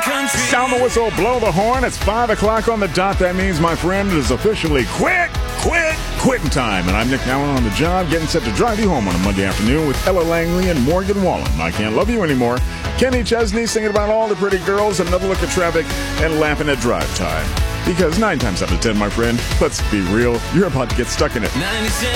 Sound the whistle, blow the horn. It's 5 o'clock on the dot. That means, my friend, it is officially quitting time. And I'm Nick Allen on the job, getting set to drive you home on a Monday afternoon with Ella Langley and Morgan Wallen. I Can't Love You Anymore. Kenny Chesney singing about all the pretty girls, another look at traffic, and laughing at drive time. Because 9 times out of 10, my friend, let's be real, you're about to get stuck in it.